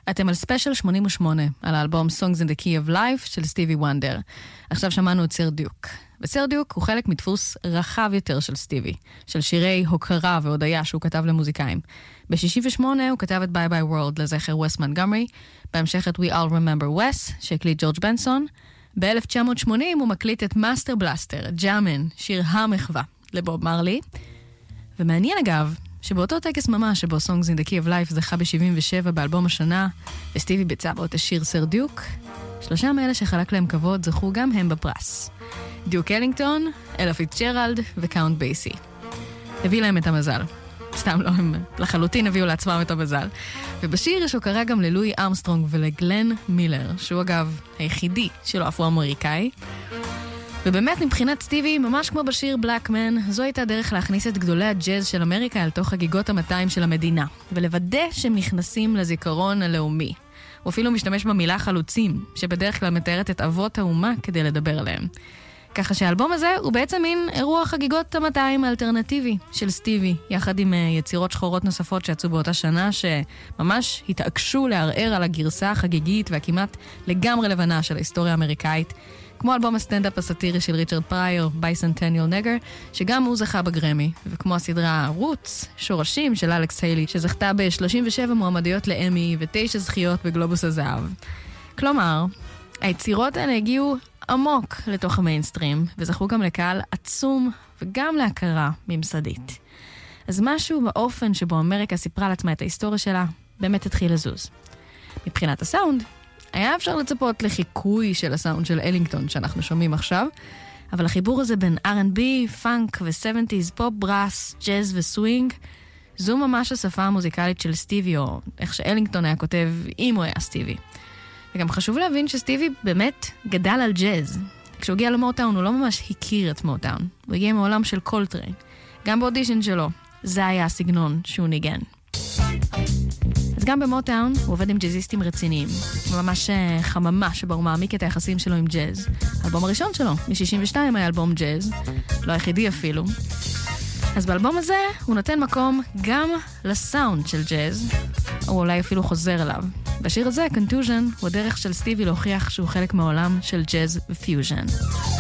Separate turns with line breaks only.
אתם על ספיישל 88, על האלבום Songs in the Key of Life של סטיבי וונדר. עכשיו שמענו את סר דיוק. וסר דיוק הוא חלק מדפוס רחב יותר של סטיבי, של שירי הוקרה והודיה שהוא כתב למוזיקאים. ב-68 הוא כתב את Bye Bye World לזכר וס מונטגומרי, בהמשך את We All Remember Wes, שהקליט ג'ורג' בנסון. ב-1980 הוא מקליט את מאסטר בלאסטר, ג'אמן, שיר המחווה, לבוב מרלי. ומעניין אגב, שבאותו טקס ממש שבו Songs in the Key of Life זכה ב-77 באלבום השנה, וסטיבי ביצע בו את השיר סר דיוק, שלושה מאלה שחלק להם כבוד זכו גם הם בפרס. דיוק אלינגטון, אלה פיצ'רלד וקאונט בייסי. הביא להם את המזל. סתם לא, הם לחלוטין הביאו לעצמם את המזל. ובשיר יש הוקרה גם ללואי ארמסטרונג ולגלן מילר, שהוא אגב היחידי שלו אפרו-אמריקאי. ובאמת מבחינת סטיבי, ממש כמו בשיר בלקמן, זו הייתה דרך להכניס את גדולי הג'אז של אמריקה אל תוך חגיגות ה-200 של המדינה, ולוודא שהם נכנסים לזיכרון הלאומי. הוא אפילו משתמש במילה חלוצים, שבדרך כלל מתארת את אבות האומה כדי לדבר עליהם. ככה שהאלבום הזה הוא בעצם מין אירוע חגיגות ה-200 האלטרנטיבי של סטיבי, יחד עם יצירות שחורות נוספות שיצאו באותה שנה, שממש התעקשו לערער על הגרסה החגיגית והכמעט לגמרי לבנה של ההיסטוריה האמריקאית, כמו אלבום הסטנדאפ הסאטירי של ריצ'רד פרייר, ביסנטניאל נגר, שגם הוא זכה בגרמי, וכמו הסדרה רוץ, שורשים של אלכס היילי, שזכתה ב-37 מועמדויות לאמי ו9 זכיות בגלובוס הזהב. כלומר, היצירות האלה הגיעו עמוק לתוך המיינסטרים, וזכו גם לקהל עצום וגם להכרה ממסדית. אז משהו באופן שבו אמריקה סיפרה לעצמה את ההיסטוריה שלה, באמת התחיל לזוז. מבחינת הסאונד, היה אפשר לצפות לחיקוי של הסאונד של אלינגטון שאנחנו שומעים עכשיו, אבל החיבור הזה בין R&B, פאנק ו-70s, פופ, ברס, ג'אז וסווינג, זו ממש השפה המוזיקלית של סטיבי, או איך שאלינגטון היה כותב אם הוא היה סטיבי. וגם חשוב להבין שסטיבי באמת גדל על ג'אז. כשהוא הגיע למוטאון הוא לא ממש הכיר את מוטאון, הוא הגיע מעולם של קולטריין. גם באודישן שלו, זה היה הסגנון שהוא ניגן. אז גם במוטאון הוא עובד עם ג'אזיסטים רציניים, ממש חממה שבה הוא מעמיק את היחסים שלו עם ג'אז. האלבום הראשון שלו, מ-62 היה אלבום ג'אז, לא היחידי אפילו. אז באלבום הזה הוא נותן מקום גם לסאונד של ג'אז, או אולי אפילו חוזר אליו. בשיר הזה, Contusion, הוא הדרך של סטיבי להוכיח שהוא חלק מהעולם של ג'אז ופיוז'ן.